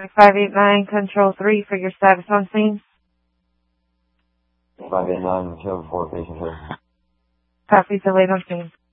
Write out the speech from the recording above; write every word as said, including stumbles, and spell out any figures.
five eight nine, Control three for your status on scene. five eight nine, show four, patient here. Copy, delayed on scene.